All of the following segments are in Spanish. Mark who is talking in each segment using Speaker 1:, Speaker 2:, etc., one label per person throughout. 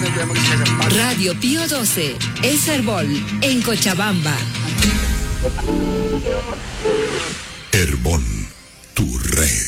Speaker 1: Radio Pío 12, es Herbol, en Cochabamba.
Speaker 2: Herbol, tu red.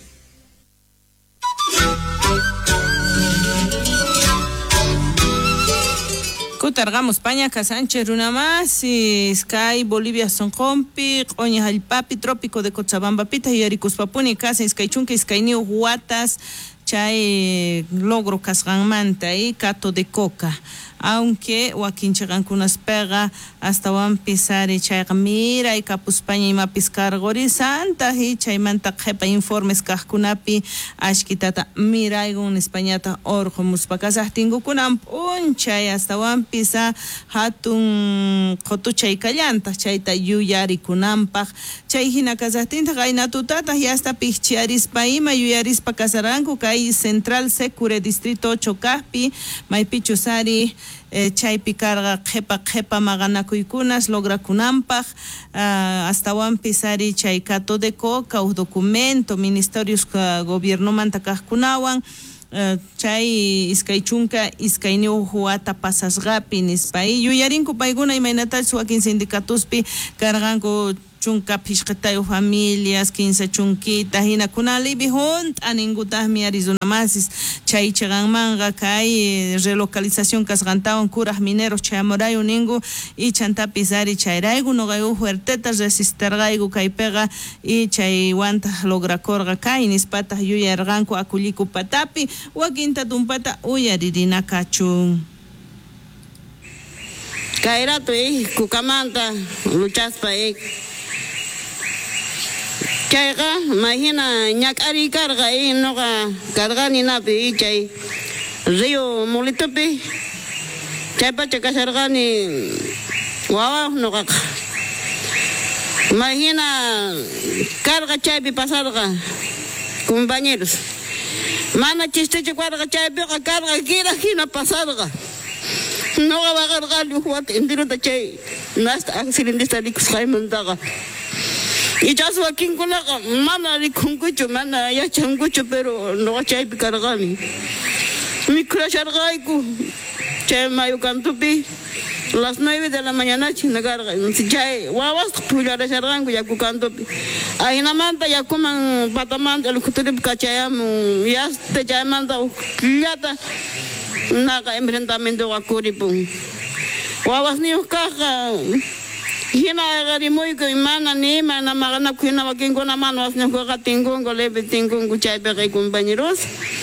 Speaker 3: Kutargamos Pañaca Sánchez Runamas y Sky Bolivia son compi Oña Jalpapi trópico de Cochabamba pita y Aricus Papuni casa Sky Chunque Sky New Huatas chay logro casganmanta y cato de coca aunque Joaquín Chagancunas pega hasta van pisar y chay mira y capuspaña y mapis cargori santa y chay manta jepa informes cascunapi ashkitata mira y un españata orjo muspacasa tingo kunam puncha y hasta van pisa hatun kotu chay callanta chayta yuyari kunampa chay hina casastinta gaina tutata y hasta pichiaris paima yuyaris pa casaranco kai central secure distrito 8 caspi maipichusari chaypi carga jepa maganakuykunas logra kunampaj hasta wan pisari chay cato de coca o documento ministerios gobierno manta kajkunawan chay iskaychunka iskayniu huata pasasgapi nispai yuyarinku payguna imaynatal suakin sindicatuspi carganku chunka pishqatayo familias 15 chunquita hina kunalibi junt aningutas mi Arizona masis chay chaganmanga kay relocalización kasgantawan kuras mineros chamorayo ningu y chanta pisari chayraigu no gayu fuerteta resistergaigu kay pega y chay wanta logra korga kay nispata yuyarganku akuliku patapi wakinta tumpata uyaririna kachun
Speaker 4: kairato kukamanta luchaspa chayqa imagina ñak'ari karqa noqa karqaninapi chay río Molitopi chaypacha kasharqani wawa noqaqa imagina karqa chaypi pasarqa compañeros mana chistechu karqa chaypiqa karqa kira hina pasarqa noqa waqarqani huwata enterota chay nasta accidentista rikusqaymantaqa y chas Joaquín kunaqa mana rikunkuchu mana yachankuchu pero noqa chaypi karqani mikrasharqayku chay mayo cantupi las 9 de la mañana china karqa chay wawas pullarasharqanku yaku cantupi ahinamanta yakuman patamanta locutoripi kachayamun yaste chaymanta uklata naqa enfrentamiento wakuripun wawas niuq kaqa hina garimuyku imana ni mana magana kuina wakinko na mano asne ko gatingo lebe tingo kuchay pe compañeros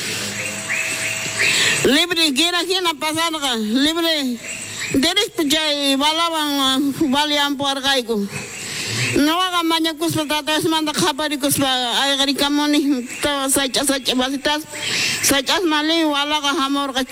Speaker 4: libre gira hina pasarga libre derecho jay balaban balian por gaiku no haga maña kuspa tatas manda khabari kuspa ay gari kamoni ta sacha basitas sacha mali wala ga hamor ga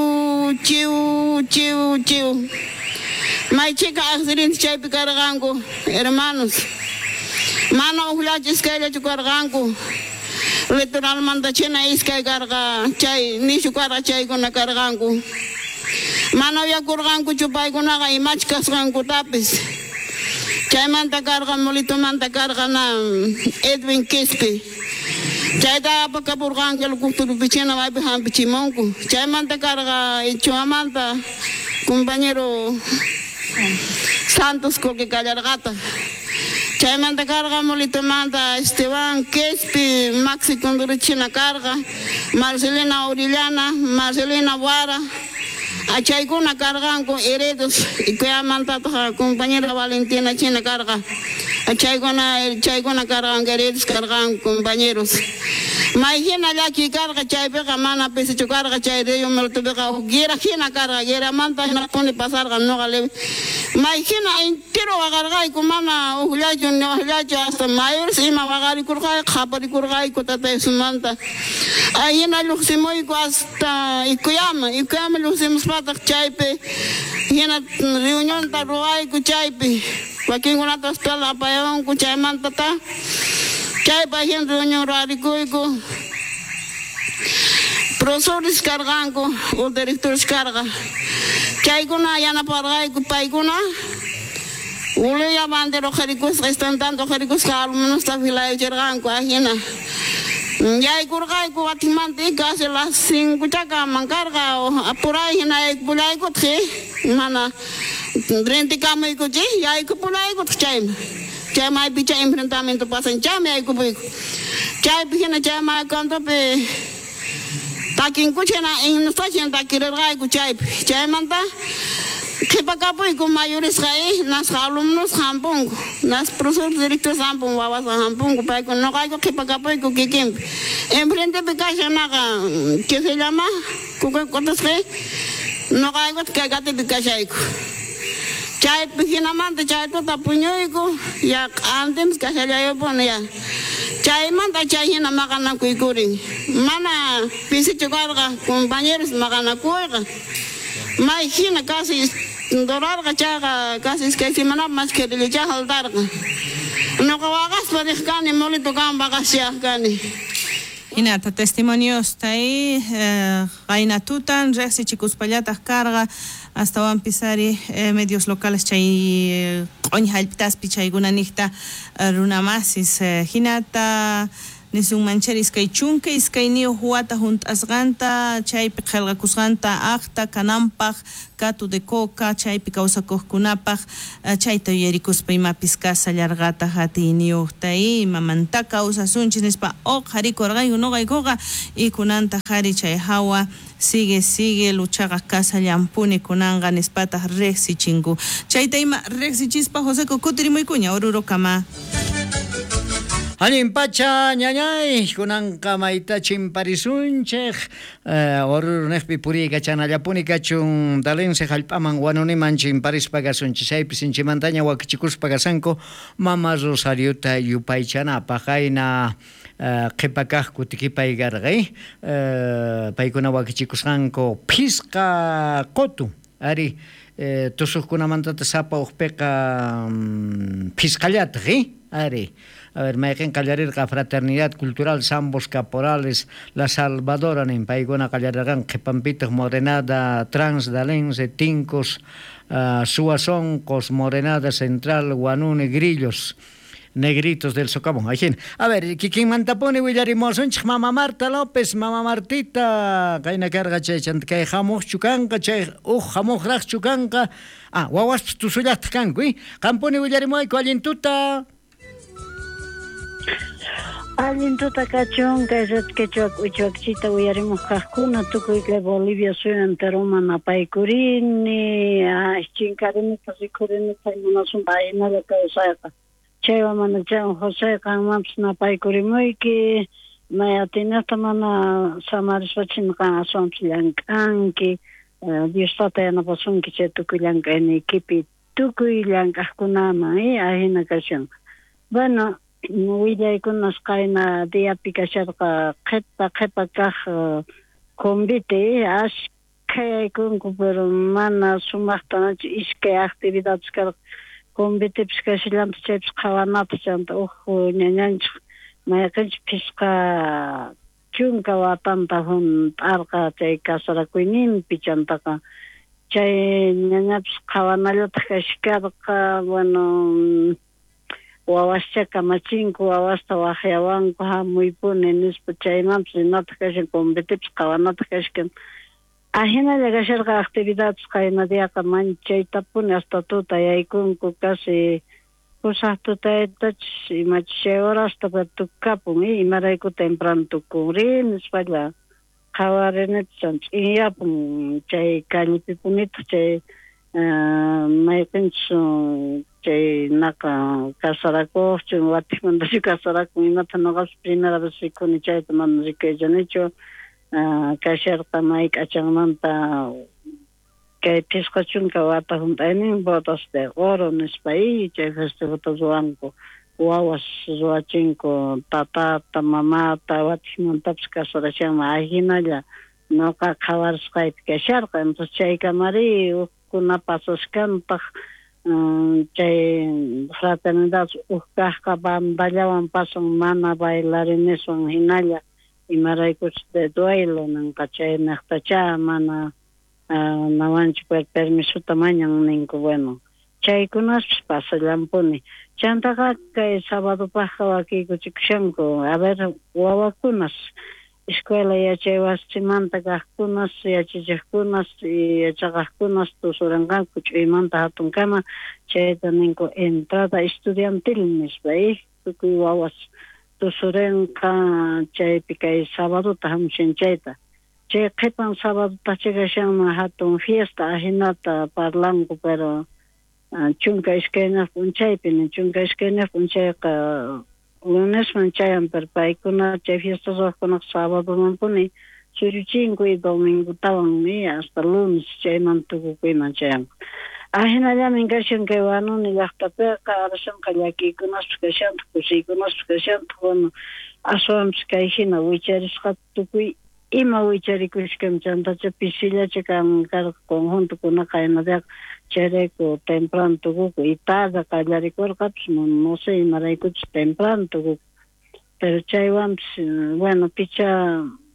Speaker 4: chiu Mai chica accidente chay picargango, hermanos. Mano ujlachis kaya chukargango. Literal manda chena iskay carga chay ni chukara chay kuna cargango. Mano ya kurgango chupay kuna ga imach kasgango tapis. Chay manta carga molito manta carga na Edwin Kispi. Chay da pakapurgan ke lukuturu pichena vai beham pichimonku. Chay manta carga ichuamanta compañero Santos porque callargata chay manta carga molito manta Esteban Kespi Maxi Condorichina carga Marcelina Aureliana Marcelina Guara achay kuna cargan con heredos y que manta compañera Valentina China carga achay kuna cargan heredos cargan compañeros Imagina ya que carga chay pega mana pese carga chay de yo me lo tuve que gira hina carga gira manta hina pone pasar no gale Imagina entero agarga y kumana ujlacho no ujlacho hasta mayor si ma agari kurga khapari kurga y kotata su manta ahí na luximoy hasta ikuyama luximos pata chaype hina reunión ta ruai ku chaype wakin kuna ta la payon ku chay manta ta chay pa hien reunión rarikuiko profesores cargango o directores carga chay kuna yana pargai ku pai kuna ule ya bandero jerikus están tanto jerikus alumnos ta vilay jergango ahina Ya ikurgaiku atimante casi las 5 chaca mancarga por ahí na pulai ko the mana rente kama iku je ya iku pulai ko chai mai bicha enfrentamento pasan chai mai iku chai bihina chai mai kanto pe takin ku chena in station takirgai ku chai manta Kipakapo iku mayores kai nas alumnos hampung nas profesor director hampung wawas hampung pa iku no kai ko kipakapo iku kikim enfrente bekasya naka que se llama kuko kotas ke no kai ko kagate bekasya iku chai pikina manta chai to tapunyo iku ya antes kasya yo pon ya chai manta chai hina makana ku ikuring mana pisi chukarga compañeros makana kuega mai hina casi dorar kacaga casi que si mana mas que le ya haldar no kawagas padihkani molito kamba kasya kani
Speaker 3: Inata testimonios tai gainatutan rexi chikuspallata carga hasta van pisari medios locales chay qoñ halpitas pichayguna nikta runamasis hinata nisun mancheris kay chunke iskay niyo huata junt asganta chay piqelga kusganta akta kanampaq katu de coca chay pikawsakuq kunapaq chay tayarikus paymapis kasa largata hati niyo tay mamantaka usasunchis nispa ok harikorgay unogaykoqa y kunanta hari chay hawa sigue luchaga casa llampuni kunanga nispata rexi chingu chay tayma rexi chispa José Cocotirimuy kuña oruro kama
Speaker 5: Anin pacha ñañay kunanqa mayta chimparisunchej orurunejpi puriqa chanallapuni kachun dalense hallp'aman wanuniman chimparispa kasunchis chaypis inchimantaña wakichikuspa kasanku mama Rosariota yupaychanapaq hayna qhipakaqku tikipay karqay paykuna wakichikusqanku phisqa qotu ari tusuqkunamantata sapa uqpiqa phisqallata ari a ver, mayqin qallarirqa Fraternidad Cultural Sambos Caporales La Salvadora nin paykuna qallarirqan qhipampitaq Morenada Transdalense Tincos Suazoncos Morenada Central Guanune Grillos Negritos del Socavón. A ver, kikin mantapuni willarimosunchik Mama Marta López, Mama Martita, kayna karqa chay kay hamuq chukanqa, chay hamuqraq chukanqa, wawas tusullaqta kanku, qampuni willarimuayku allintuta.
Speaker 6: Allintuta kachun, kayrat kechuak uchuakchita uyarimuq kaqkuna tukuyqa Bolivia suyantaruman apaykurini, chinkarinita rikurinita imanasumpa aynalla kawsayqa. Chaywa mana chay José kanmapas napaykurimuyki, mayatinata mana samariswachinqa aswanpas llankanki, Diostata yanapasunki chay tukuy llank'aynikipi, tukuy llank'aqkunaman, ahina kashun. Bueno, willaykunas qayna diapi kasharqa qhipa kaq convite ashkhayaykunku pero mana sumaqtanachu iskay actividades karqa convitepis kashillantas chaypis qhawanatas chanta ñañanchik mayqinchik phisqa chunka watanta hunt'arqa chay kasarakuyninpi chantaqa chay ñañapis qhawanallataq kashkarqa bueno wawascha kamachinku wawasta waqyawanku hamuypuni nispa chaymanpas ninata kashan convitepis qhawanata kashkan ahinalla kasharqa actividades qayna diaqa manchaytapuni hasta tuta yaykunku casi kusaq tutaytachis imachis chay horasta tukapun imarayku temprano tukuri nispalla qhawarinita chanchik inyapun chay callipipunita chay mayqinchik chay naqa kasarakuqchu watimantachu kasarakun imata noqapas primera vez rikuni chayta mana rikaylanichu kasharqa may k'achanmanta kay phisqa chunka wata hunt'aynin botas de oro nispa chay festivalta ruwanku wawas ruwachinku tatata mamata watimantapas kasarashanman ahinalla noqa qhawarisqaypi kasharqa entonces chaykamari ukkuna pasashkantaq chay fraternidad ukkaqqa bandallawan pasan mana bailariniswan hinalla imaraykuchus de duelo nanqa chay niqtacha mana nawanchik permisuta mañan ninku bueno chaykunas pasallampuni chantaqa kay sábado paqa wakikuchikushanku a ver wawakunas escuela yachaywasimanta kaqkunas yachachiqkunas y yachaqaqkunas tusuranqanku ch'uymanta hatunkama chayta ninku entrada estudiantil nispa tukuy wawas tusurinqa chaypi kay sabadota hamushan chayta chay qhipan sabadota chikashanman hatun fiesta ahinata parlanku pero chunka iskaynaq p'unchaypi chunka iskaynaq p'unchayqa lunesman chayan pero paykuna chay fiestas waqkunaqa sabadomanpuni suyuchinku y domingotawan hasta lunes chayman tukukuyman chayanku ahinallamin kashan kay wanuni llaqtapiqa arashanqa llakiykunaspas kashantu kusiykunaspas kashantu bueno aswanpas kay hina wicharisqa tukuy ima wicharikushkam chantacha pisillacha kan karqa conjuntokunaqa hinallataq chayrayku temprano tukuku y tarde qallarikurqapas no sé imaraykuchus temprano tukuku pero chaywanpas bueno picha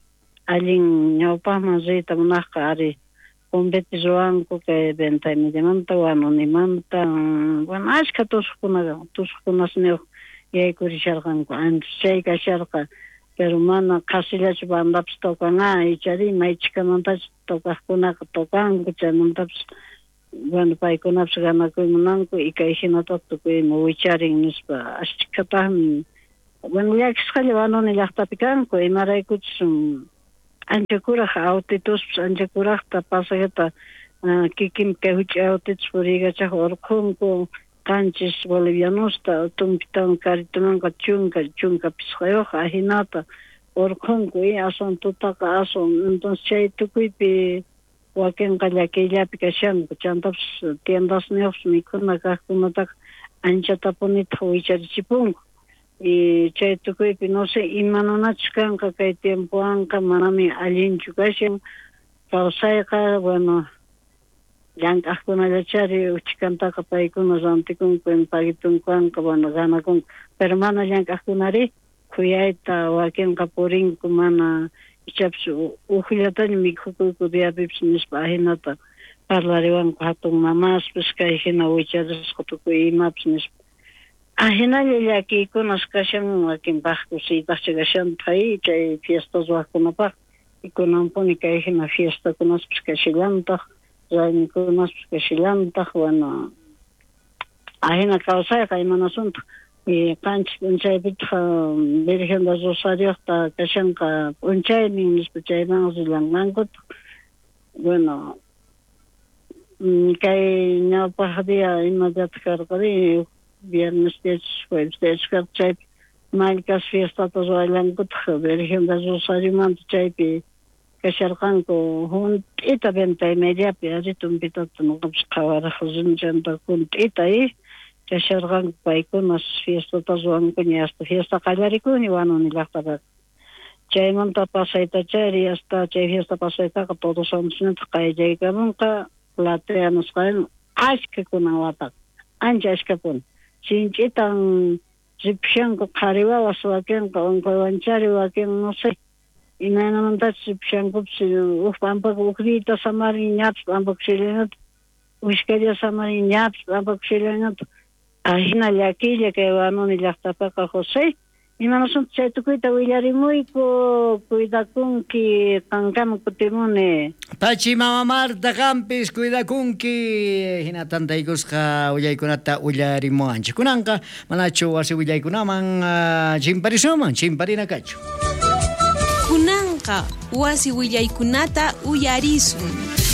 Speaker 6: allin ñawpaqman riyta munaqqa ari convete ruwanku kay Ventaymillamanta Wanunimanta bueno ashka tusuqkunas niuq yaykurisharqanku antes chay kasharqa pero mana qasillachu bandapas tokanqa ichari maychikamantachu tokaqkunaqa tokanku chaymantapas bueno paykunapas ganakuymunanku y kay hinata tukuyman wicharin nispa ashkataqmi bueno llakisqalla Wanuni llaqtapi kanku imaraykuchus ancha kuraq autituspis ancha kuraqta pasajata kikin kay huch'uy autitus puriykachaq urqunku kanchis bolivianusta tumpitawan karitunanqa chunka pisqayuq ahinata urqunku y asun tutaqa asun entonces chay tukuypi wakinqa llakiyllapi kashanku chantapas tiendas niyuqpas mikhuna kaqkunataqa anchata punitaq wicharichipunku y chay tukuypi no sé imanunachus kanqa kay tiempowanqa manami allinchu kashan kawsayqa bueno llank'aqkunallachari uchikantaqa paykuna rantikunku pagitunkuwanqa bueno ganakunku pero mana llank'aqkunari khuyayta wakinqa purinku mana ichapas uqllataña mikhukuyku diapipas nispa ahinata parlariwanku hatun mamaspas kay hina wicharisqa tukuy imapas nispa ahinalla llakiykunas kashan wakin paqkusiytaqcha kashanta chay fiestas waqkunapaq y kunanpuni kay hina fiestakunaspas kashillantaq raymikunaspas kashillantaq bueno ahina kawsayqa imanasunta y qanchis p'unchaypitaq Virgen de Rosarioqta kashanqa p'unchaynin nispa chayman rilanqankutaq bueno kay ñawpaq dia imallata karqari viernes derechos, jueves derechos, chaypi malkas fiestata ruwaylankutaq Virgen de Rosariomanta chaypi kasharqanku hunt'ita Ventaymediapi ari tumpitata nuqapas qawaraq rinchanta hunt'ita kasharqanku paykunas fiestata ruwankuña hasta fiesta qallarikuni Wanuni llaqtapiqa chaymanta pasaytachari hasta chay fiesta pasaytaqa todos santusnita qayllaykamunqa platea nisqarin ashka kunan wataqa ancha ashkapuni chinch'itan ripishanku qhari wawas wakinqa unquywanchari wakin no sé imaynamantachu ripishankupis pampaqa ukrita samarin ñatas pampakushillaynata wishkalla samarin ñatas pampakushillaynata ahina llakilla kay Wanuni llaqtapiqa José imanasunta chay tukuyta willarimuyku cuidakunki qankama kutimuni
Speaker 5: Pachimama Marta Campis cuidakunki hina tantaykusqa willaykunata willarimuanchik kunanqa manachu wasi willaykunaman chimparisuman chimparinacachu
Speaker 1: kunanqa wasi willaykunata uyarisun